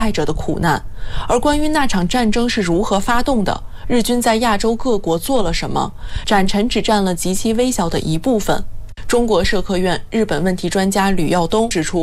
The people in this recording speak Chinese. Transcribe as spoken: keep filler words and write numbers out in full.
害者的苦难。而关于那场战争是如何发动的，日军在亚洲各国做了什么，展陈只占了极其微小的一部分。中国社科院日本问题专家吕耀东指出，